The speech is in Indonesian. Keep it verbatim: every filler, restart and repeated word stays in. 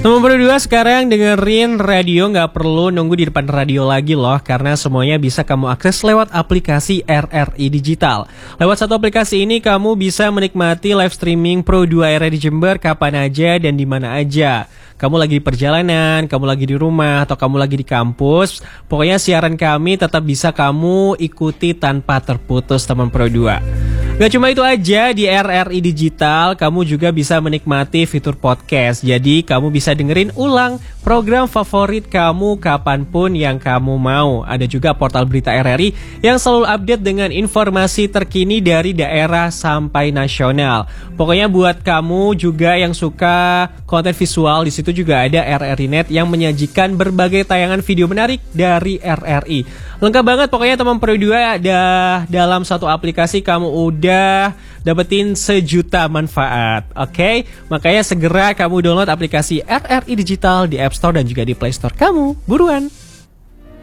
Nomor berdua, sekarang dengerin radio nggak perlu nunggu di depan radio lagi loh, karena semuanya bisa kamu akses lewat aplikasi R R I Digital. Lewat satu aplikasi ini kamu bisa menikmati live streaming Pro dua R R I Jember kapan aja dan di mana aja. Kamu lagi di perjalanan, kamu lagi di rumah, atau kamu lagi di kampus, pokoknya siaran kami tetap bisa kamu ikuti tanpa terputus, teman Pro dua. Gak cuma itu aja, di R R I Digital kamu juga bisa menikmati fitur podcast. Jadi kamu bisa dengerin ulang program favorit kamu kapanpun yang kamu mau. Ada juga portal berita R R I yang selalu update dengan informasi terkini dari daerah sampai nasional. Pokoknya buat kamu juga yang suka konten visual, di situ juga ada R R I Net yang menyajikan berbagai tayangan video menarik dari R R I. Lengkap banget pokoknya teman Pro dua, ada dalam satu aplikasi kamu udah udah dapetin sejuta manfaat. Oke, okay? Makanya segera kamu download aplikasi R R I Digital di App Store dan juga di Play Store kamu. Buruan!